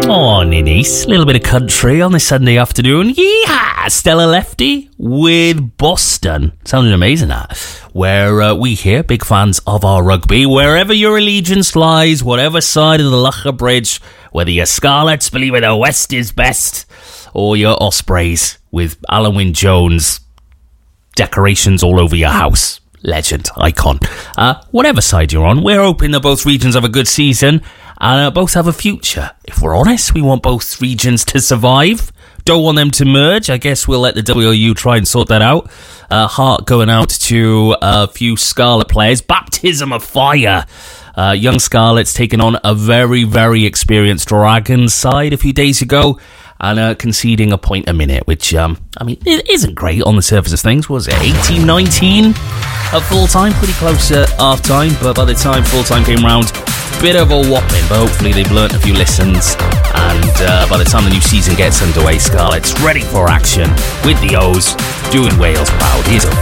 Morning, East. A little bit of country on this Sunday afternoon. Yeah, Stella Lefty with Boston. Sounded amazing, that. Where we here, big fans of our rugby. Wherever your allegiance lies, whatever side of the Lougher Bridge, whether you're Scarlets, believe the West is best, or your Ospreys with Alan Wynne-Jones decorations all over your house. Legend, icon. Whatever side you're on, we're hoping that both regions have a good season and both have a future. If we're honest, we want both regions to survive. Don't want them to merge. I guess we'll let the WLU try and sort that out. Heart going out to a few Scarlet players. Baptism of fire. Young Scarlets taking on a very, very experienced Dragons side a few days ago and conceding a point a minute, which, it isn't great on the surface of things. Was it 18-19 at full-time? Pretty close at half-time, but by the time full-time came round, bit of a whopping, but hopefully they've learnt a few lessons, and by the time the new season gets underway, Scarlet's ready for action with the O's, doing Wales proud. Here's a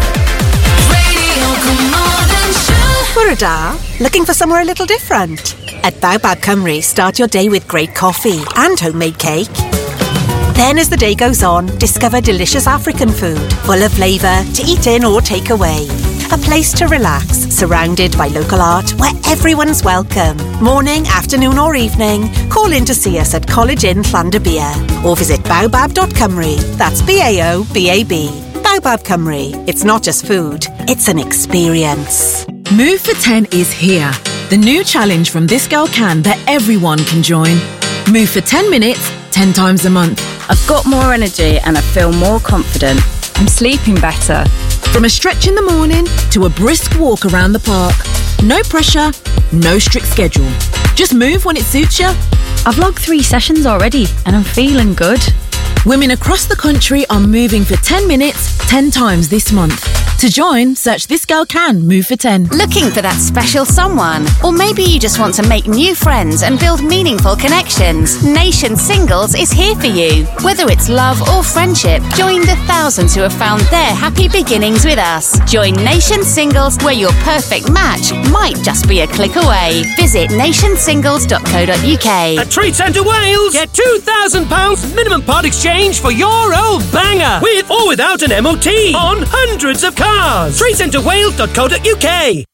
Bwrada, looking for somewhere a little different? At Baobab Cymru, start your day with great coffee and homemade cake. Then as the day goes on, discover delicious African food, full of flavour, to eat in or take away. A place to relax, surrounded by local art, where everyone's welcome. Morning, afternoon or evening, call in to see us at College Inn Llandybia or visit baobab.cymru. That's B-A-O-B-A-B. Baobab Cymru. It's not just food, it's an experience. Move for 10 is here. The new challenge from This Girl Can that everyone can join. Move for 10 minutes, 10 times a month. I've got more energy and I feel more confident. I'm sleeping better. From a stretch in the morning to a brisk walk around the park. No pressure, no strict schedule. Just move when it suits you. I've logged 3 sessions already and I'm feeling good. Women across the country are moving for 10 minutes, 10 times this month. To join, search This Girl Can Move for 10. Looking for that special someone? Or maybe you just want to make new friends and build meaningful connections? Nation Singles is here for you. Whether it's love or friendship, join the thousands who have found their happy beginnings with us. Join Nation Singles, where your perfect match might just be a click away. Visit nationsingles.co.uk. At Trade Centre Wales, get £2,000 minimum part exchange for your old banger, with or without an MOT, on hundreds of cars. TradeCentreWales.co.uk.